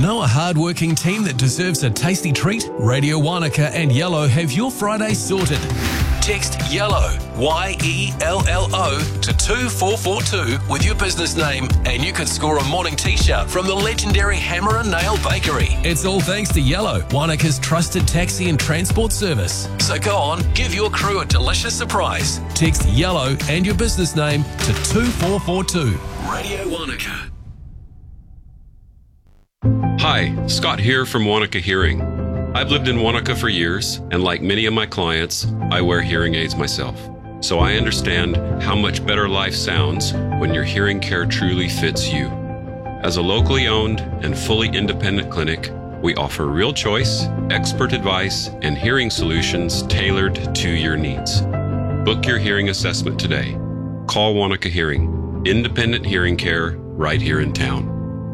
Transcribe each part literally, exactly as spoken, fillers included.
Know a hard-working team that deserves a tasty treat? Radio Wanaka and Yellow have your Friday sorted. Text YELLOW, Y E L L O, to two four four two with your business name and you could score a morning t-shirt from the legendary Hammer and Nail Bakery. It's all thanks to Yellow, Wanaka's trusted taxi and transport service. So go on, give your crew a delicious surprise. Text YELLOW and your business name to two four four two. Radio Wanaka. Hi, Scott here from Wanaka Hearing. I've lived in Wanaka for years, and like many of my clients, I wear hearing aids myself. So I understand how much better life sounds when your hearing care truly fits you. As a locally owned and fully independent clinic, we offer real choice, expert advice, and hearing solutions tailored to your needs. Book your hearing assessment today. Call Wanaka Hearing, independent hearing care right here in town.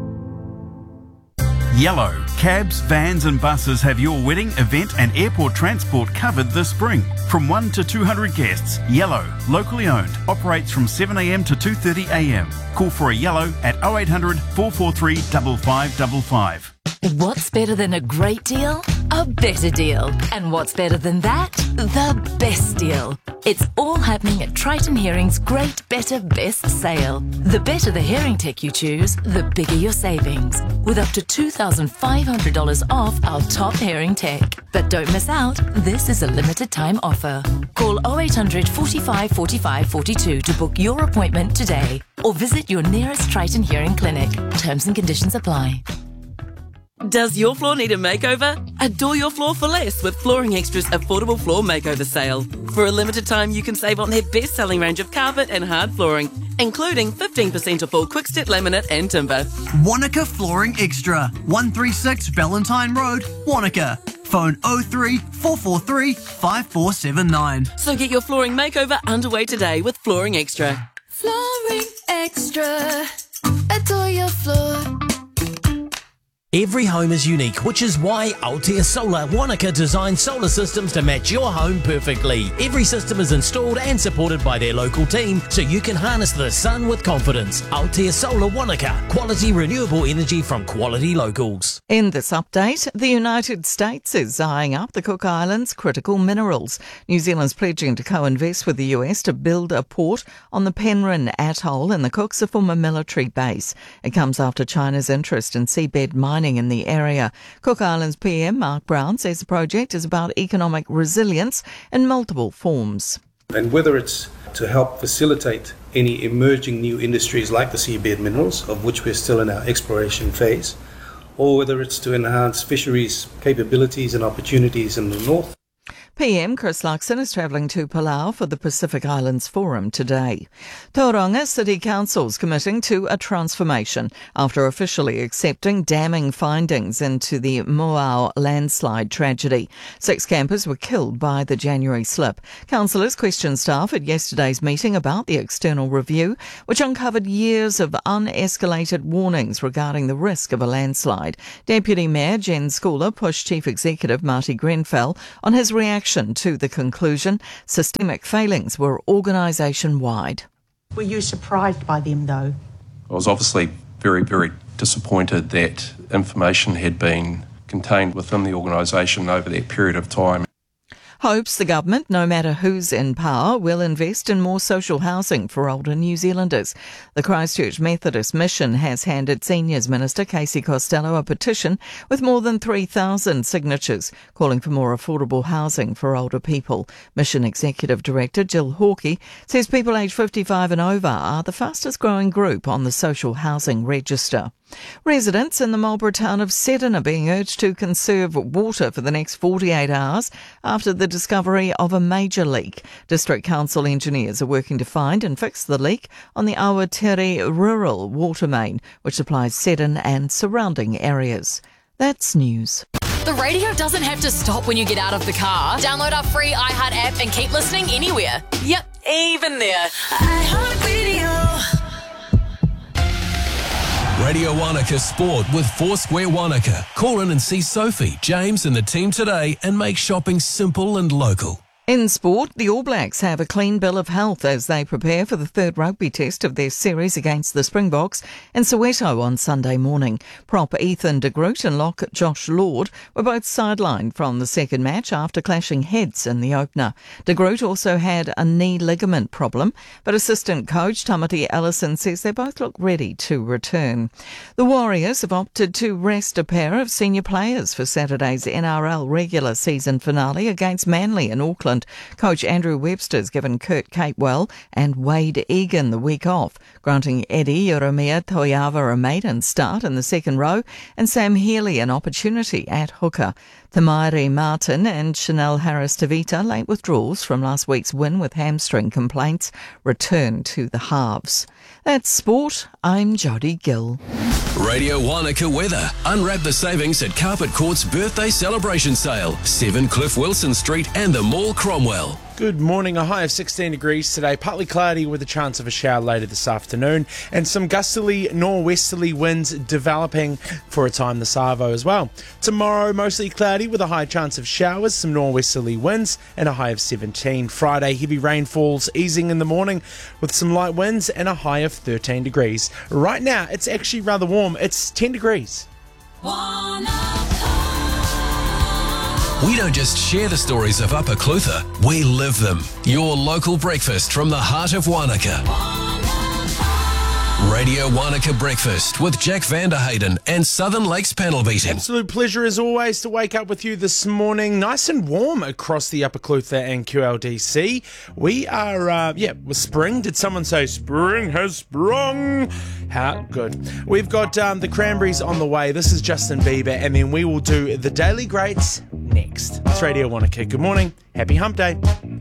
Yellow. Cabs, vans and buses have your wedding, event and airport transport covered this spring. From one to two hundred guests, Yellow, locally owned, operates from seven a m to two thirty a m. Call for a Yellow at oh eight hundred, four four three, five five five five. What's better than a great deal? A better deal. And what's better than that? The best deal. It's all happening at Triton Hearing's Great Better Best sale. The better the hearing tech you choose, the bigger your savings, with up to two thousand five hundred dollars off our top hearing tech. But don't miss out, this is a limited time offer. Call oh eight hundred, forty-five, forty-five, forty-two to book your appointment today, or visit your nearest Triton Hearing clinic. Terms and conditions apply. Does your floor need a makeover? Adore your floor for less with Flooring Extra's affordable floor makeover sale. For a limited time, you can save on their best-selling range of carpet and hard flooring, including fifteen percent off all quick-step laminate and timber. Wanaka Flooring Extra, one thirty-six Valentine Road, Wanaka. Phone oh three, four four three, five four seven nine. So get your flooring makeover underway today with Flooring Extra. Flooring Extra. Adore your floor. Every home is unique, which is why Altea Solar Wanaka designs solar systems to match your home perfectly. Every system is installed and supported by their local team, so you can harness the sun with confidence. Altea Solar Wanaka, quality renewable energy from quality locals. In this update, the United States is eyeing up the Cook Islands' critical minerals. New Zealand's pledging to co-invest with the U S to build a port on the Penrhyn Atoll in the Cooks, a former military base. It comes after China's interest in seabed mining in the area. Cook Islands P M Mark Brown says the project is about economic resilience in multiple forms. And whether it's to help facilitate any emerging new industries like the seabed minerals, of which we're still in our exploration phase, or whether it's to enhance fisheries capabilities and opportunities in the north. P M Chris Luxon is travelling to Palau for the Pacific Islands Forum today. Tauranga City Council's committing to a transformation after officially accepting damning findings into the Moao landslide tragedy. Six campers were killed by the January slip. Councillors questioned staff at yesterday's meeting about the external review, which uncovered years of unescalated warnings regarding the risk of a landslide. Deputy Mayor Jen Schooler pushed Chief Executive Marty Grenfell on his reaction to the conclusion systemic failings were organisation-wide. Were you surprised by them, though? I was obviously very, very disappointed that information had been contained within the organisation over that period of time. Hopes the government, no matter who's in power, will invest in more social housing for older New Zealanders. The Christchurch Methodist Mission has handed Seniors Minister Casey Costello a petition with more than three thousand signatures calling for more affordable housing for older people. Mission Executive Director Jill Hawkey says people aged fifty-five and over are the fastest growing group on the social housing register. Residents in the Marlborough town of Seddon are being urged to conserve water for the next forty-eight hours after the discovery of a major leak. District Council engineers are working to find and fix the leak on the Awatere rural water main, which supplies Seddon and surrounding areas. That's news. The radio doesn't have to stop when you get out of the car. Download our free iHeart app and keep listening anywhere. Yep, even there. iHeartRadio. Radio Wanaka Sport with Foursquare Wanaka. Call in and see Sophie, James and the team today and make shopping simple and local. In sport, the All Blacks have a clean bill of health as they prepare for the third rugby test of their series against the Springboks in Soweto on Sunday morning. Prop Ethan de Groot and lock Josh Lord were both sidelined from the second match after clashing heads in the opener. De Groot also had a knee ligament problem, but assistant coach Tamati Ellison says they both look ready to return. The Warriors have opted to rest a pair of senior players for Saturday's N R L regular season finale against Manly in Auckland. Coach Andrew Webster's given Kurt Capewell and Wade Egan the week off, granting Eddie Urumia Toiava a maiden start in the second row and Sam Healy an opportunity at hooker. Tamairi Martin and Chanel Harris-Tavita, late withdrawals from last week's win with hamstring complaints, return to the halves. That's sport. I'm Jodie Gill. Radio Wanaka weather. Unwrap the savings at Carpet Court's birthday celebration sale. seven Cliff Wilson Street and the Mall Cromwell. Good morning, a high of sixteen degrees today, partly cloudy with a chance of a shower later this afternoon, and some gustily norwesterly winds developing for a time this arvo as well. Tomorrow, mostly cloudy with a high chance of showers, some norwesterly winds, and a high of seventeen. Friday, heavy rainfalls easing in the morning with some light winds and a high of thirteen degrees. Right now, it's actually rather warm. It's ten degrees. We don't just share the stories of Upper Clutha, we live them. Your local breakfast from the heart of Wanaka. Radio Wanaka Breakfast with Jack Vanderhayden and Southern Lakes Panel Beating. Absolute pleasure as always to wake up with you this morning. Nice and warm across the Upper Clutha and Q L D C. We are, uh, yeah, with spring. Did someone say spring has sprung? How good. We've got um, the Cranberries on the way. This is Justin Bieber, and then we will do the Daily Greats next. It's Radio Wanaka. Good morning. Happy Hump Day.